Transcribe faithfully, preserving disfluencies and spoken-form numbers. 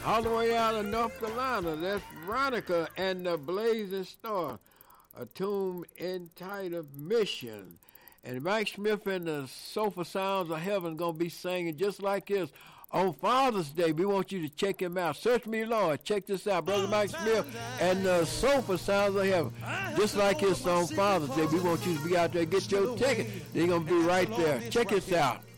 all the way out of North Carolina. That's Veronica and the Blazing Star, a tune entitled Mission. And Mike Smith and the Soulful Sounds of Heaven going to be singing just like this on Father's Day. We want you to check him out. Search me, Lord. Check this out. Brother Mike Smith and the Soulful Sounds of Heaven. Just like his on Father's Day. We want you to be out there. Get your ticket. They're going to be right there. Check this out.